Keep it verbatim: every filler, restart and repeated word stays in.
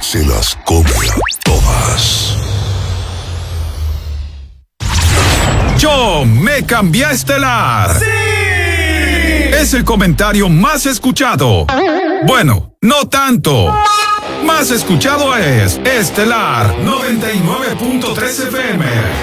se las come a todas. Yo me cambié a Estelar. ¡Sí! Es el comentario más escuchado. Bueno, no tanto. Más escuchado es Estelar noventa y nueve punto tres F M.